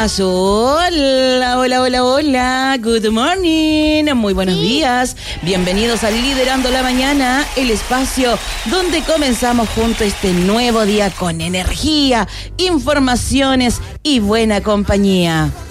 días, hola, hola, hola, hola, good morning, muy buenos días, bienvenidos a Liderando la Mañana, el espacio donde comenzamos junto este nuevo día con energía, informaciones y buena compañía.